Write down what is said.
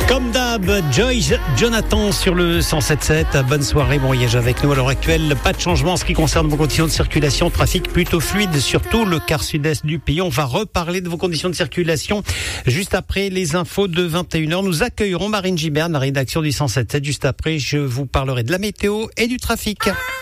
Comme d'hab, Joyce Jonathan sur le 107.7. Bonne soirée, bon voyage avec nous. À l'heure actuelle, pas de changement en ce qui concerne vos conditions de circulation. Trafic plutôt fluide, surtout le quart sud-est du pays. On va reparler de vos conditions de circulation juste après les infos de 21h. Nous accueillerons Marine Giberne, la rédaction du 107.7. Juste après, je vous parlerai de la météo et du trafic.